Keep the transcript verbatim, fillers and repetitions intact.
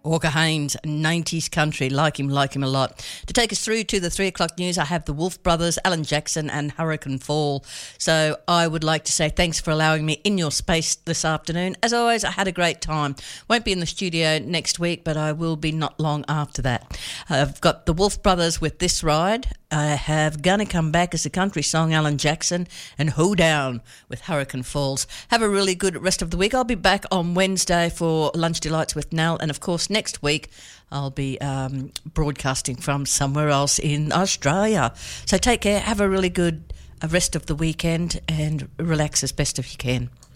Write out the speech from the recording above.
Walker Haynes, nineties country, like him, like him a lot. To take us through to the three o'clock news, I have the Wolf Brothers, Alan Jackson and Hurricane Fall. So I would like to say thanks for allowing me in your space this afternoon. As always, I had a great time. Won't be in the studio next week, but I will be not long after that. I've got the Wolf Brothers with This Ride. I have Gonna Come Back as a country song, Alan Jackson, and Ho Down with Hurricane Falls. Have a really good rest of the week. I'll be back on Wednesday for Lunch Delights with Nell, and of course next week I'll be um, broadcasting from somewhere else in Australia. So take care, have a really good rest of the weekend and relax as best as you can.